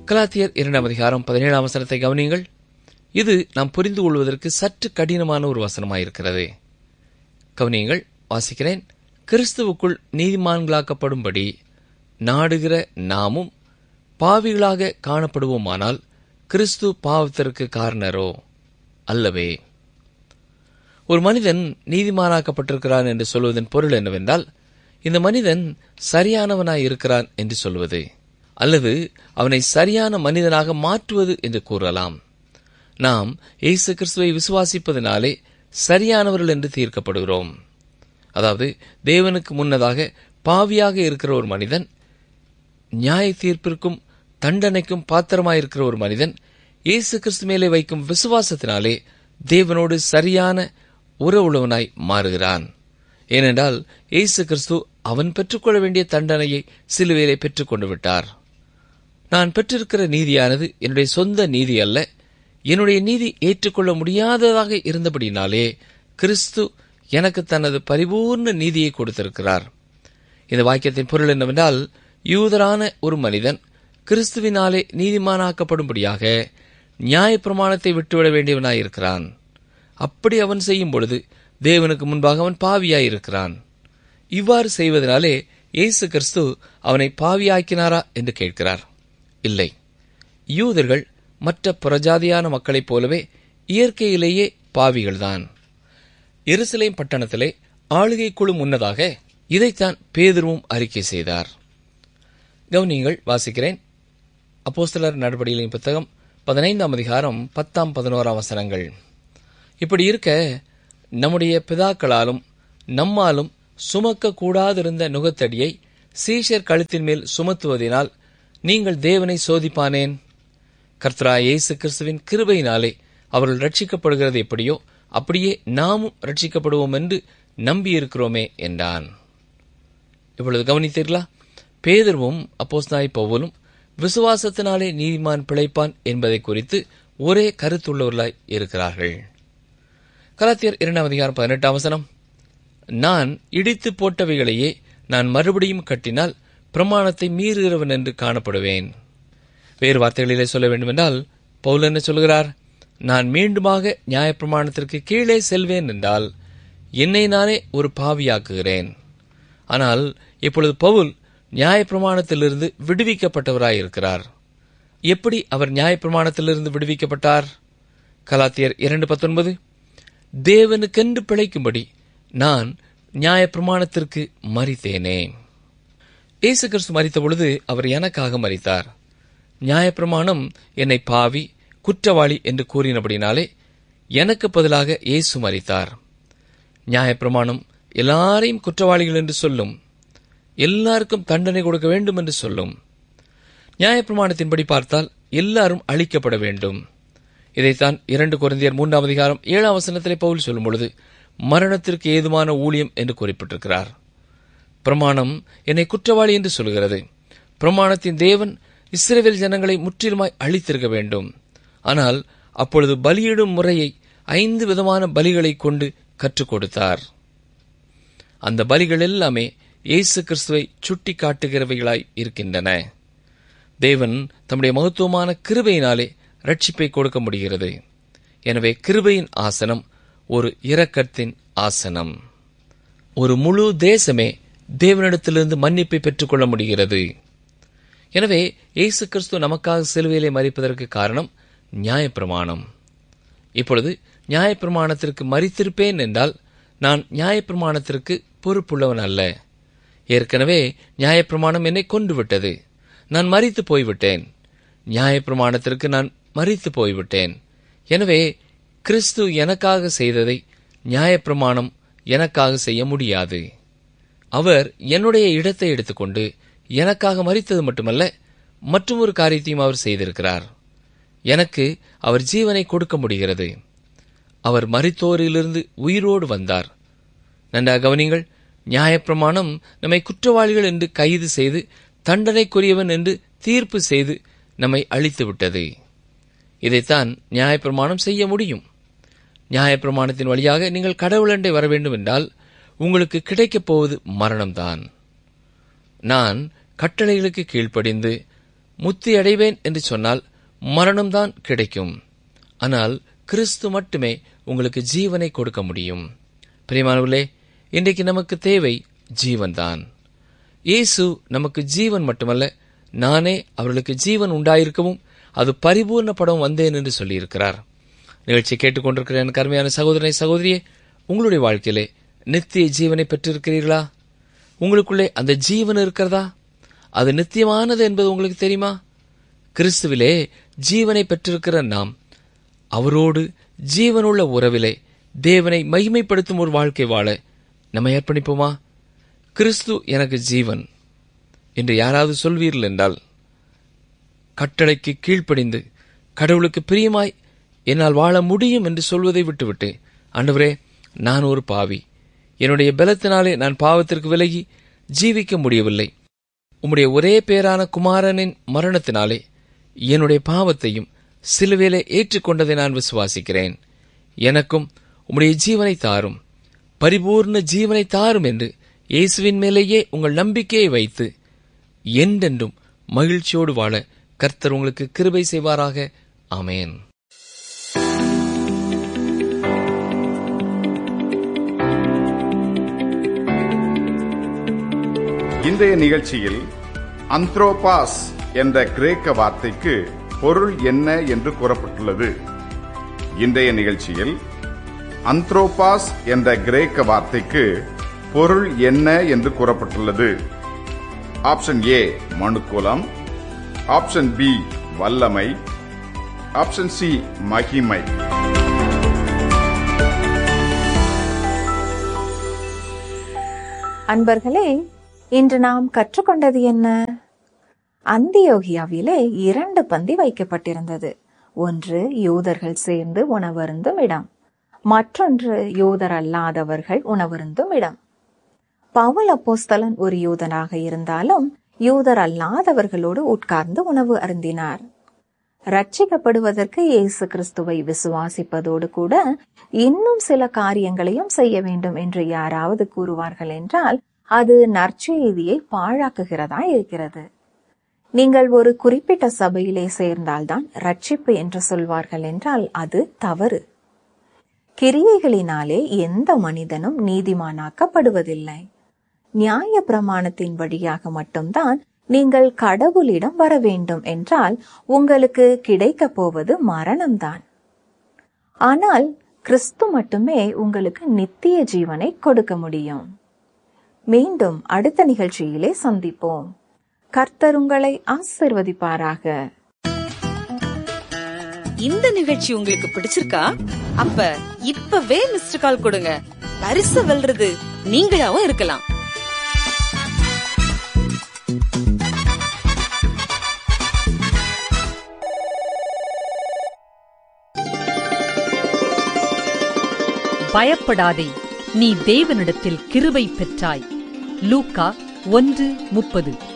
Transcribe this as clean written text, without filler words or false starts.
கலாத்தியர் 2:17 கவனியுங்கள். இது நாம் புரிந்து கொள்வதற்கு சற்று கடினமான ஒரு வசனமாயிருக்கிறது. கவனியுங்கள், வாசிக்கிறேன். கிறிஸ்துவுக்குள் நீதிமான்களாக்கப்படும்படி நாடுகிற நாமும் பாவிகளாக காணப்படுவோமானால் கிறிஸ்து பாவத்திற்கு காரணரோ? அல்லவே. ஒரு மனிதன் நீதிமானாக்கப்பட்டிருக்கிறான் என்று சொல்வதன் பொருள் என்னவென்றால், இந்த மனிதன் சரியானவனாய் இருக்கிறான் என்று சொல்வது, அல்லது அவனை சரியான மனிதனாக மாற்றுவது என்று கூறலாம். நாம் இயேசு கிறிஸ்துவை விசுவாசிப்பதனாலே சரியானவர்கள் என்று தீர்க்கப்படுகிறோம். அதாவது, தேவனுக்கு முன்னதாக பாவியாக இருக்கிற ஒரு மனிதன், நியாய தீர்ப்பிற்கும் தண்டனைக்கும் பாத்திரமாயிருக்கிற ஒரு மனிதன் இயேசு கிறிஸ்து மேலே வைக்கும் விசுவாசத்தினாலே தேவனோடு சரியான உறவுள்ளவனாய் மாறுகிறான். ஏனென்றால் இயேசு கிறிஸ்து அவன் பெற்றுக்கொள்ள வேண்டிய தண்டனையை சிலுவையிலே பெற்றுக் கொண்டு விட்டார். நான் பெற்றிருக்கிற நீதியானது என்னுடைய சொந்த நீதி அல்ல, என்னுடைய நீதி ஏற்றுக்கொள்ள முடியாததாக இருந்தபடினாலே கிறிஸ்து எனக்கு தனது பரிபூர்ண நீதியை கொடுத்திருக்கிறார். இந்த வாக்கியத்தின் பொருள் என்னவென்றால், யூதரான ஒரு மனிதன் கிறிஸ்துவினாலே நீதிமானாக்கப்படும்படியாக நியாயப்பிரமாணத்தை விட்டுவிட வேண்டியவனாயிருக்கிறான். அப்படி அவன் செய்யும் பொழுது தேவனுக்கு முன்பாக அவன் பாவியாயிருக்கிறான். இவ்வாறு செய்வதனாலே இயேசு கிறிஸ்து அவனை பாவியாக்கினாரா என்று கேட்கிறார். இல்லை. யூதர்கள் மற்ற புறஜாதியான மக்களைப் போலவே இயற்கையிலேயே பாவிகள்தான். எருசலேம் பட்டணத்திலே ஆளுகை குழு முன்னதாக இதைத்தான் பேதுருவும் அறிக்கை செய்தார். கவனியங்கள், வாசிக்கிறேன். அப்போஸ்தலர் நடபடிகளின் புத்தகம் 15 10-11 இப்படி இருக்க, நம்முடைய பிதாக்களாலும் நம்மாலும் சுமக்க கூடாதிருந்த நுகத்தடியை சீஷர் கழுத்தின் மேல் சுமத்துவதினால் நீங்கள் தேவனை சோதிப்பானேன்? கர்த்தராகிய இயேசு கிறிஸ்துவின் கிருபையினாலே அவர்கள் ரட்சிக்கப்படுகிறது எப்படியோ அப்படியே நாமும் ரட்சிக்கப்படுவோம் என்று நம்பியிருக்கிறோமே என்றான். இப்பொழுது கவனித்தீர்களா? பேதுருவும் அப்போஸ்தலனாகிய பவுலும் விசுவாசத்தினாலே நீதிமான் பிழைப்பான் என்பதை குறித்து ஒரே கருத்துள்ளவர்களாய் இருக்கிறார்கள். கலாத்தியர் 2:18 நான் இடித்து போட்டவைகளையே நான் மறுபடியும் கட்டினால் பிரமாணத்தை மீறுகிறவன் என்று காணப்படுவேன். வேறு வார்த்தைகளிலே சொல்ல வேண்டுமென்றால், பவுல் என்ன சொல்கிறார்? நான் மீண்டுமாக நியாயப்பிரமாணத்திற்கு கீழே செல்வேன் என்றால் என்னை நானே ஒரு பாவியாக்குகிறேன். ஆனால் இப்பொழுது பவுல் நியாயப்பிரமாணத்திலிருந்து விடுவிக்கப்பட்டவராயிருக்கிறார். எப்படி அவர் நியாயப்பிரமாணத்திலிருந்து விடுவிக்கப்பட்டார்? கலாத்தியர் 2:19 தேவனுக்கென்று பிழைக்கும்படி நான் நியாயப்பிரமாணத்திற்கு மரித்தேனே. இயேசு கிறிஸ்து மரித்த பொழுது அவர் எனக்காக மரித்தார். நியாயப்பிரமாணம் என்னை பாவி, குற்றவாளி என்று கூறினபடினாலே எனக்கு பதிலாக இயேசு மரித்தார். நியாயப்பிரமாணம் எல்லாரையும் குற்றவாளிகள் என்று சொல்லும், எல்லாருக்கும் தண்டனை கொடுக்க வேண்டும் என்று சொல்லும். நியாயப்பிரமாணத்தின்படி பார்த்தால் எல்லாரும் அழிக்கப்பட வேண்டும். இதைத்தான் 2 கொரிந்தியர் 3:7 பவுல் சொல்லும் பொழுது மரணத்திற்கு ஏதுவான ஊழியம் என்று குறிப்பிட்டிருக்கிறார். பிரமாணம் என்னை குற்றவாளி என்று சொல்கிறது. பிரமாணத்தின் தேவன் இஸ்ரவேல் ஜனங்களை முற்றிலுமாய் அழித்திருக்க வேண்டும். ஆனால் அப்பொழுது பலியிடும் முறையை 5 விதமான பலிகளை கொண்டு கற்றுக் கொடுத்தார். அந்த பலிகள் எல்லாமே இயேசு கிறிஸ்துவை சுட்டி காட்டுகிறவைகளாய் இருக்கின்றன. தேவன் தம்முடைய மகத்துவமான கிருபையினாலே ரட்சிப்பை கொடுக்க முடிகிறது. எனவே கிருபையின் ஆசனம் ஒரு இரக்கத்தின் ஆசனம். ஒரு முழு தேசமே தேவனிடத்திலிருந்து மன்னிப்பை பெற்றுக்கொள்ள முடிகிறது. எனவே இயேசு கிறிஸ்து நமக்காக சிலுவையிலே மரிப்பதற்கு காரணம் நியாயப்பிரமாணம். இப்பொழுது நியாயப்பிரமாணத்திற்கு மரித்திருப்பேன் என்றால் நான் நியாயப்பிரமாணத்திற்கு பொறுப்புள்ளவன் அல்ல. ஏற்கனவே நியாயப்பிரமாணம் என்னை கொன்றுவிட்டது. நான் மரித்து போய்விட்டேன். நியாயப்பிரமாணத்திற்கு நான் மரித்து போய்விட்டேன். எனவே கிறிஸ்து எனக்காக செய்ததை நியாயப்பிரமாணம் எனக்காக செய்ய முடியாது. அவர் என்னுடைய இடத்தை எடுத்துக்கொண்டு எனக்காக மரித்தது மட்டுமல்ல, மற்றும் ஒரு காரியத்தையும் அவர் செய்திருக்கிறார். எனக்கு அவர் ஜீவனை கொடுக்க முடிகிறது. அவர் மரித்தோரிலிருந்து உயிரோடு வந்தார். நன்றாக கவனிங்கள். நியாயப்பிரமாணம் நம்மை குற்றவாளிகள் என்று கைது செய்து தண்டனைக்குரியவன் என்று தீர்ப்பு செய்து நம்மை அழித்துவிட்டது. இதைத்தான் நியாயப்பிரமாணம் செய்ய முடியும். நியாயப்பிரமாணத்தின் வழியாக நீங்கள் கடவுளண்டை வர வேண்டும் என்றால் உங்களுக்கு கிடைக்கப் போவது மரணம்தான். நான் கட்டளைகளுக்கு கீழ்ப்படிந்து முத்தி அடைவேன் என்று சொன்னால் மரணம்தான் கிடைக்கும். ஆனால் கிறிஸ்து மட்டுமே உங்களுக்கு ஜீவனை கொடுக்க முடியும். பிரியமானவர்களே, இன்றைக்கு நமக்கு தேவை ஜீவன்தான். இயேசு நமக்கு ஜீவன் மட்டுமல்ல, நானே அவர்களுக்கு ஜீவன் உண்டாயிருக்கவும் அது பரிபூர்ணப்படவும் வந்தேன் என்று சொல்லியிருக்கிறார். நிகழ்ச்சியை கேட்டுக்கொண்டிருக்கிற எனக்கு அருமையான சகோதரனை சகோதரியே, உங்களுடைய வாழ்க்கையிலே நித்திய ஜீவனை பெற்றிருக்கிறீர்களா? உங்களுக்குள்ளே அந்த ஜீவன் இருக்கிறதா? அது நித்தியமானது என்பது உங்களுக்கு தெரியுமா? கிறிஸ்துவிலே ஜீவனை பெற்றிருக்கிற நாம் அவரோடு ஜீவனுள்ள உறவிலே தேவனை மகிமைப்படுத்தும் ஒரு வாழ்க்கை வாழ நம்மை அர்ப்பணிப்போமா? கிறிஸ்து எனக்கு ஜீவன் என்று யாராவது சொல்வீர்கள் என்றால், கட்டளைக்கு கீழ்ப்படிந்து கடவுளுக்கு பிரியமாய் என்னால் வாழ முடியும் என்று சொல்வதை விட்டுவிட்டு, ஆண்டவரே, நான் ஒரு பாவி, என்னுடைய பலத்தினாலே நான் பாவத்திற்கு விலகி ஜீவிக்க முடியவில்லை, உம்முடைய ஒரே பேரான குமாரனின் மரணத்தினாலே என்னுடைய பாவத்தையும் சிலுவையிலே ஏற்றுக்கொண்டதை நான் விசுவாசிக்கிறேன், எனக்கும் உம்முடைய ஜீவனை தாரும், பரிபூர்ண ஜீவனை தாரும் என்று இயேசுவின் மேலேயே உங்கள் நம்பிக்கையை வைத்து என்றென்றும் மகிழ்ச்சியோடு வாழ கர்த்தர் உங்களுக்கு கிருபை செய்வாராக. ஆமென். இன்றைய நிகழ்ச்சியில் அந்த்ரோபாஸ் என்ற கிரேக்க வார்த்தைக்கு பொருள் என்ன என்று கூறப்பட்டுள்ளது. இன்றைய நிகழ்ச்சியில் அந்த்ரோபாஸ் என்ற கிரேக்க வார்த்தைக்கு பொருள் என்ன என்று கூறப்பட்டுள்ளது. ஆப்ஷன் ஏ மனுக்குலம், ஆப்ஷன் பி வல்லமை, ஆப்ஷன் சி மகிமை. அன்பர்களே, இன்று நாம் கற்றுக்கொண்டது என்ன? அந்தியோகியாவிலே 2 பந்தி வைக்கப்பட்டிருந்தது. ஒன்று யூதர்கள் சேர்ந்து உணவருந்தும் இடம், மற்றொன்று யூதர் அல்லாதவர்கள் உணவருந்தும் இடம். பவுல் அப்போஸ்தலன் ஒரு யூதனாக இருந்தாலும் யூதர் அல்லாதவர்களோடு உட்கார்ந்து உணவு அருந்தினார். ரட்சிக்கப்படுவதற்கு இயேசு கிறிஸ்துவை விசுவாசிப்பதோடு கூட இன்னும் சில காரியங்களையும் செய்ய வேண்டும் என்று யாராவது கூறுவார்கள் என்றால் அது நற்செய்தியை பாழாக்குகிறதா இருக்கிறது. நீங்கள் ஒரு குறிப்பிட்ட சபையிலே சேர்ந்தால்தான் ரட்சிப்பு என்று சொல்வார்கள் என்றால் அது தவறு. கிரியைகளினாலே எந்த மனிதனும் நீதிமானாக்கப்படுவதில்லை. நியாய பிரமாணத்தின் வழியாக மட்டும்தான் நீங்கள் கடவுளிடம் வர வேண்டும் என்றால் உங்களுக்கு கிடைக்கப் போவது மரணம்தான். ஆனால் கிறிஸ்து மட்டுமே உங்களுக்கு நித்திய ஜீவனை கொடுக்க முடியும். மீண்டும் அடுத்த நிகழ்ச்சியிலே சந்திப்போம். கர்த்தர் உங்களை ஆசீர்வதிப்பாராக. இந்த நிகழ்ச்சி உங்களுக்கு பிடிச்சிருக்கா? அப்ப இப்பவே மிஸ்டர் கால் கொடுங்க. பரிசு வெல்றது நீங்களாவும் இருக்கலாம். பயப்படாதே, நீ தேவனிடத்தில் கிருபை பெற்றாய். லூக்கா 1:30.